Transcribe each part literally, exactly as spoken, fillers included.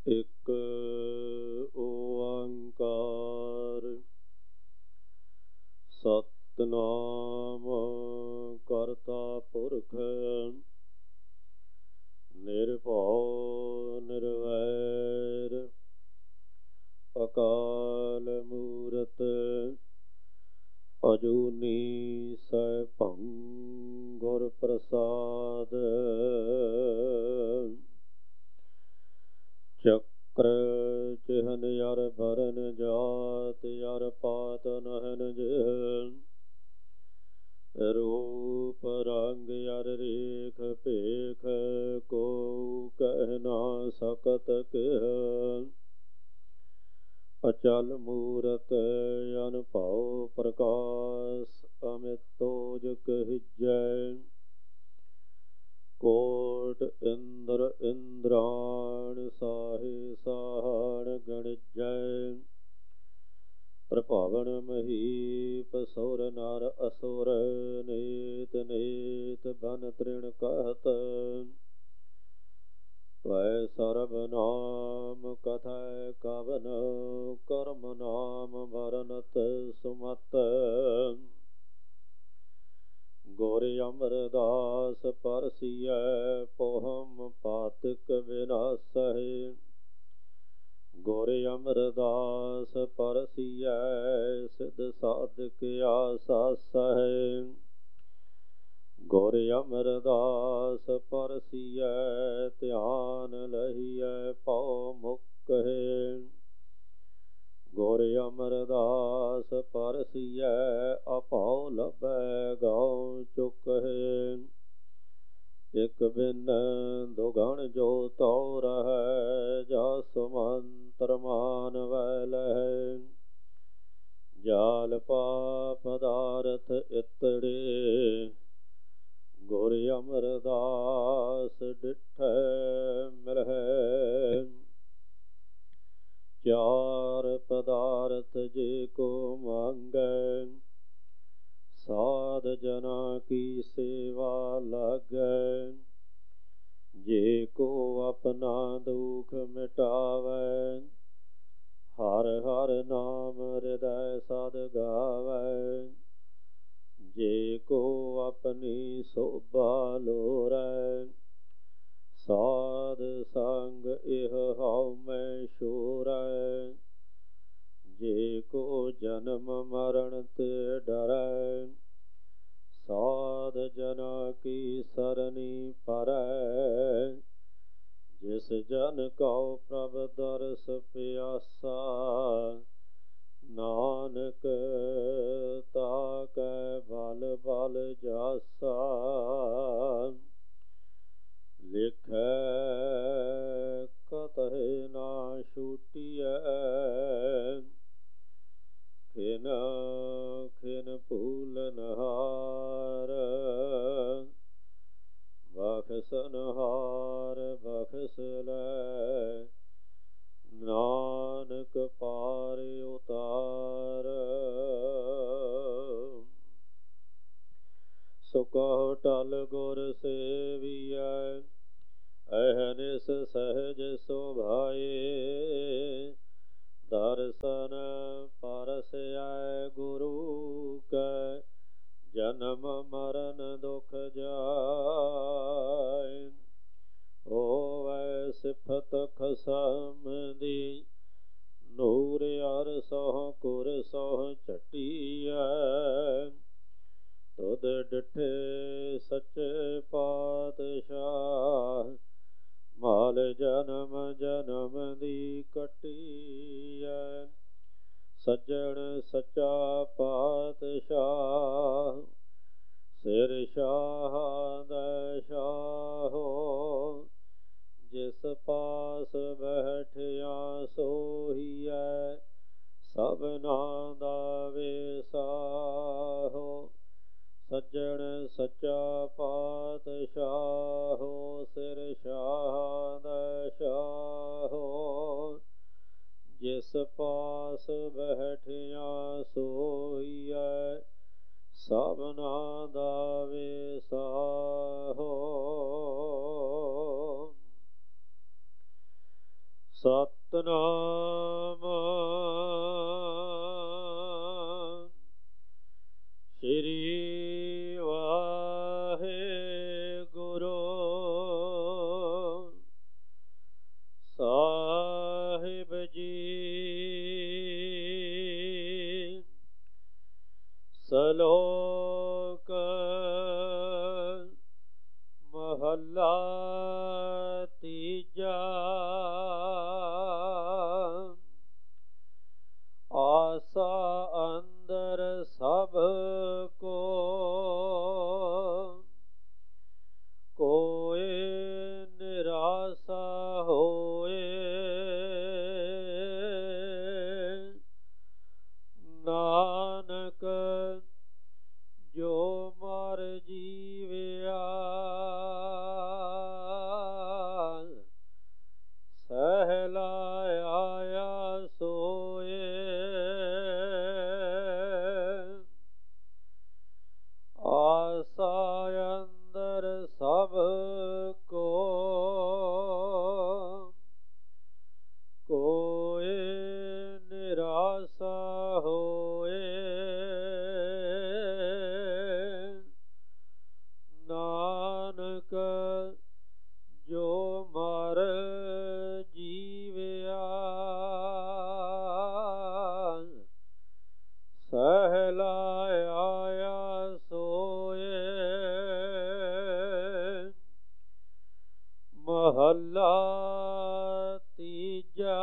ਇਕ ਓੰਕਾਰ ਸਤਿਨਾਮ ਕਰਤਾ ਪੁਰਖ ਨਿਰਭਉ ਨਿਰਵੈਰ ਅਕਾਲ ਮੂਰਤ ਅਜੂਨੀ ਸੈਭੰ ਗੁਰ ਪ੍ਰਸਾਦ ਚੱਕਰ ਚਿਹਨ ਯਰ ਭਰਨ ਜਾਤ ਯਰ ਪਾਤ ਨਹਨ ਜਿਹ ਰੂਪ ਰੰਗ ਯਰ ਰੇਖ ਭੇਖ ਕੋ ਕਹਿ ਨਾ ਸਕਤ ਕਿਹ ਅਚਲ ਮੂਰਤ ਅਨਭਉ ਪ੍ਰਕਾਸ਼ ਅਮਿਤੋਜ ਕਹਿਜੈ ਕੋਟ ਇੰਦਰ ਇੰਦਰਾਣ ਸਾਹੇ ਸਾਹਣ ਗਣਿਜੈ ਪ੍ਰਭਾਵਨ ਮਹੀਪ ਸੁਰ ਨਰ ਅਸੁਰ ਨੀਤ ਨੀਤ ਬਨ ਤ੍ਰਿਣ ਕਹਿਤ ਤਵੈ ਸਰਬ ਨਾਮ ਕਥੈ ਕਵਨ ਕਰਮ ਨਾਮ ਵਰਨਤ ਸੁਮਤ ਗੁਰ ਅਮਰਦਾਸ ਪਰਸੀਐ ਪੋਹਮ ਪਾਤਕ ਵਿਨਾਸਹਿ ਗੁਰ ਅਮਰਦਾਸ ਪਰਸੀਐ ਸਿਧ ਸਾਧਕ ਆਸਾਸਹਿ ਗੁਰ ਅਮਰਦਾਸ ਪਰਸੀਐ ਧਿਆਨ ਲਹੀਐ ਪਉ ਮੁਕਹਿ ਗੁਰ ਅਮਰਦਾਸ ਪਰਸੀਐ ਅਭਉ ਲਭੈ ਗਉ ਚੁਕਹਿ ਇਕ ਬਿਨ ਦੁਗਣ ਜੋ ਤਉ ਰਹੈ ਜਸ ਮੰਤਰ ਮਾਨ ਵੈ ਲਹੈ ਜਾਲ ਪਾਪ ਪਦਾਰਥ ਇਤੜੇ ਗੁਰ ਅਮਰਦਾਸ ਡਿਠੈ ਮਿਲਹਿ ਚਾਰ ਪਦਾਰਥ ਜੇ ਕੋ ਮੰਗੈ ਸਾਧ ਜਨਾ ਕੀ ਸੇਵਾ ਲਾਗੈ ਜੇ ਕੋ ਆਪਣਾ ਦੁਖ ਮਿਟਾਵੈ ਹਰ ਹਰ ਨਾਮ ਹਿਰਦੈ ਸਦ ਗਾਵੈ ਜੇ ਕੋ ਆਪਣੀ ਸੋਭਾ ਲੋਰੈ ਸਾਧ ਸੰਗ ਇਹ ਹਉ ਮੈਂ ਛੋਰੈ ਜੇ ਕੋ ਜਨਮ ਮਰਨ ਤੇ ਡਰੈ ਸਾਧ ਜਨਾ ਕੀ ਸਰਨੀ ਪਰੈ ਜਿਸ ਜਨ ਕਉ ਪ੍ਰਭ ਦਰਸ ਪਿਆਸਾ ਨਾਨਕ ਤਾਕੈ ਬਲ ਬਲ ਜਾਸਾ ਲਿਖੈ ਕਤਹਿ ਨਾ ਛੂਟੀਐ ਖਿਨ ਖਿਨ ਭੂਲਨਹਾਰ ਬਖਸ਼ਨਹਾਰ ਬਖਸ਼ ਲੈ ਨਾਨਕ ਪਾਰ ਉਤਾਰ ਸੋ ਕਹੁ ਟਲ ਗੁਰ ਸੇਵੀਐ ਅਹਨਿਸ ਸਹਿਜ ਸੁਭਾਏ ਦਰਸ਼ਨ ਪਰਸੈ ਗੁਰੂ ਕੈ ਜਨਮ ਮਰਨ ਦੁਖ ਜਾਇ ਹੋਵੈ ਸਿਫਤ ਖਸਮ ਦੀ ਨੂਰ ਅਰ ਸਹੁ ਕੁਰ ਸਹੁ ਝਟੀਐ ਤੁਧ ਡਿਠੇ ਸੱਚੇ ਪਾਤਸ਼ਾਹ ਮਾਲ ਜਨਮ ਜਨਮ ਦੀ ਕੱਟੀਐ ਸੱਜਣ ਸੱਚਾ ਪਾਤਸ਼ਾਹ ਸਿਰ ਸ਼ਾਹਾਂ ਦਾ ਸ਼ਾਹੋ ਜਿਸ ਪਾਸ ਬੈਠਿਆ ਸੋਹੀਐ ਸਭਨਾ ਦਾ ਵਿਸਾਹੋ ਸੱਜਣ ਸੱਚਾ ਪਾਤਸ਼ਾਹੋ ਸਿਰ ਸ਼ਾਹਾਂ ਦਾ ਸ਼ਾਹੋ ਜਿਸ ਪਾਸ ਬੈਠਿਆ ਸੋਹੀਐ ਸਤਨਾਮ ਸ੍ਰੀ ਵਾਹਿਗੁਰੂ ਸਾਹਿਬ ਜੀ। ਸਲੋਕ ਮਹੱਲਾ ਤੀਜਾ। ਆਸਾ ਅੰਦਰ ਸਭ ਕੋ ਕੋਇ ਨਿਰਾਸਾ ਹੋਏ। ਨਾਨਕ ਜੋ ਮਰ ਜੀਵਿਆ ਸਹਿਲਾ ਆਇਆ ਸੋਏ। ਆਸਾ ਅੰਦਰ ਸਭ ਕੋ ਕੋਇ ਨਿਰਾਸਾ ਹੋਏ। ਨਾਨਕ ਜੋ ਮਰ ਜੀਵਿਆ ਸਹਿਲਾ ਆਇਆ ਸੋਏ। ਮਹੱਲਾ ਤੀਜਾ।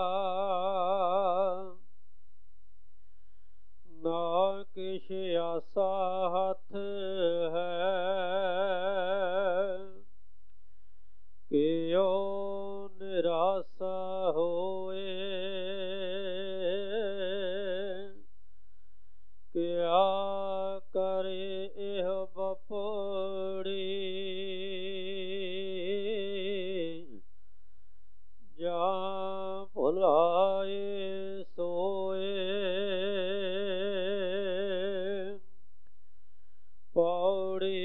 ਨਾ ਕਿਛ ਆਸਾ ਹੱਥ ਹੈ ਕਿਉ ਨਿਰਾਸਾ ਹੋਏ। ਕਿਆ ਕਰੇ ਇਹ ਬਪੜੀ ਜਾਂ ਭੁਲਾਏ ਸੋਏ। ਪੌੜੀ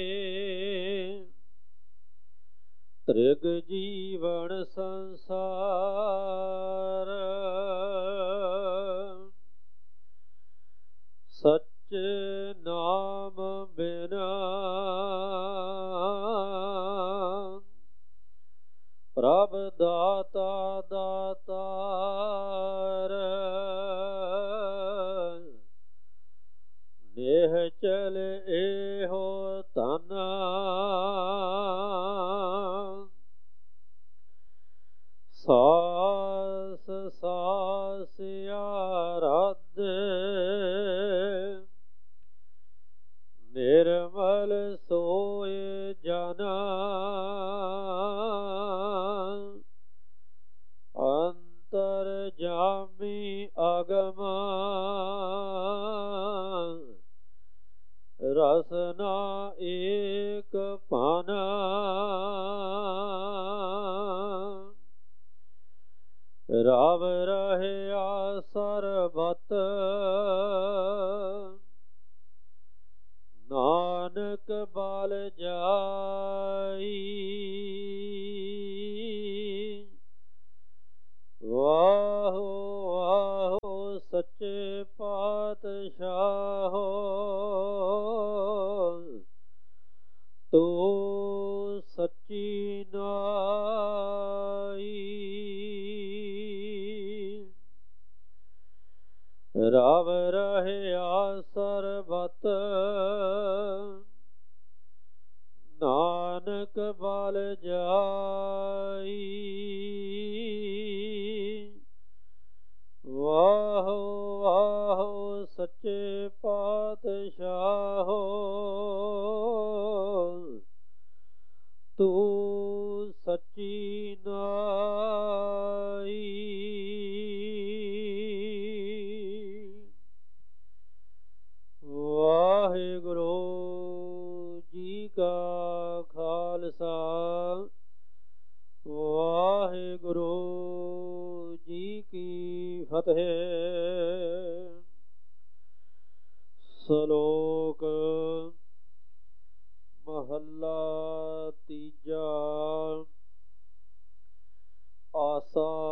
ਤ੍ਰਿਗ ਜੀਵਨ ਸੰਸਾਰ ਸੱਚੇ ਨਾਮ ਬਿਨਾ ਪ੍ਰਭ ਦਾਤਾ ਦਾਤਾਰ। ਨੇਹ ਚਲ ਇਹੋ ਤਨ ਸਾਸ ਸਾਸ ਆਰਾਧੇ। ਨਿਰਮਲ ਸੋਏ ਜਨ ਅੰਤਰ ਜਾਮੀ ਅਗਮ ਰਸਨਾ ਏਕ ਪਨ। ਰਵ ਰਹਿਆ ਸਰਬਤ ਨਾਨਕ ਬਲ ਜਾਈ। ਵਾਹੋ ਵਾਹੋ ਸੱਚੇ ਪਾਤਸ਼ਾਹੋ ਤੂੰ ਸੱਚੀ ਨਾਈ। ਰਵ ਰਹਿਆ ਸਰਬਤ ਨਾਨਕ ਬਲ ਜਾਈ। ਵਾਹੋ ਵਾਹੋ ਸੱਚੇ ਪਾਤਸ਼ਾਹੋ ਤੂੰ ਸੱਚੀ ਨਾਈ। ਵਾਹਿਗੁਰੂ ਜੀ ਕਾ ਖਾਲਸਾ ਵਾਹਿਗੁਰੂ ਜੀ ਕੀ ਫਤਿਹ। ਸ਼ਲੋਕ ਮਹੱਲਾ ਤੀਜਾ। ਆਸਾ